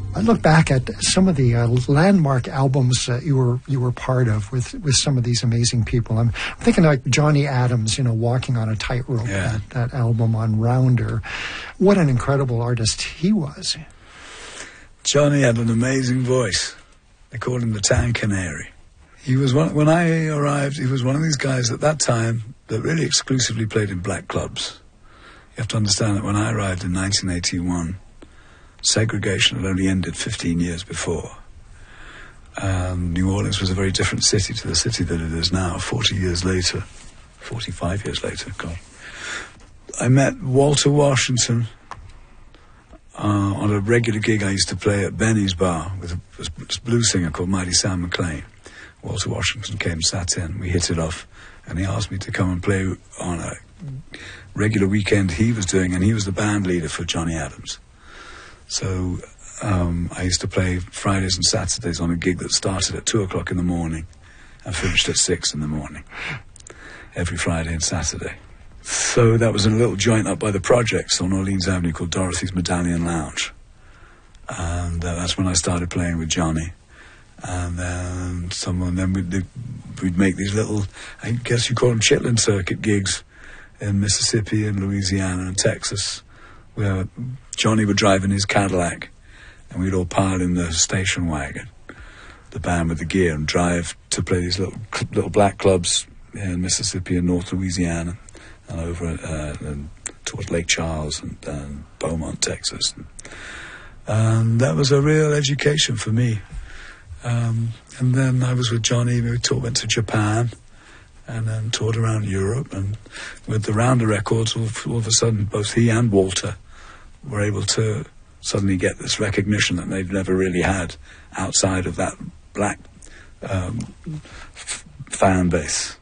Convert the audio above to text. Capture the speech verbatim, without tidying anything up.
I look back at some of the uh, landmark albums that you were you were part of with, with some of these amazing people. I'm, I'm thinking like Johnny Adams, you know, Walking on a Tightrope, yeah. that, that album on Rounder. What an incredible artist he was. Johnny had an amazing voice. They called him the Town Canary. He was one, when I arrived, he was one of these guys at that time that really exclusively played in black clubs. You have to understand that when I arrived in nineteen eighty-one, segregation had only ended fifteen years before. Um, New Orleans was a very different city to the city that it is now, forty years later, forty-five years later, God. I met Walter Washington uh, on a regular gig I used to play at Benny's Bar with a, a blues singer called Mighty Sam McLean. Walter Washington came, sat in, we hit it off, and he asked me to come and play on a regular weekend he was doing, and he was the band leader for Johnny Adams. So um, I used to play Fridays and Saturdays on a gig that started at two o'clock in the morning and finished at six in the morning, every Friday and Saturday. So that was in a little joint up by the projects on Orleans Avenue called Dorothy's Medallion Lounge. And uh, that's when I started playing with Johnny. And then someone, then we'd, we'd make these little, I guess you call them Chitlin circuit gigs in Mississippi and Louisiana and Texas, where Johnny would drive in his Cadillac and we'd all pile in the station wagon, the band with the gear, and drive to play these little little black clubs in Mississippi and North Louisiana and over uh, and towards Lake Charles and, and Beaumont, Texas. And, and that was a real education for me. Um, and then I was with Johnny, we taught, went to Japan and then toured around Europe, and with the Rounder records, all, all of a sudden both he and Walter were able to suddenly get this recognition that they've never really had outside of that black um, f- fan base.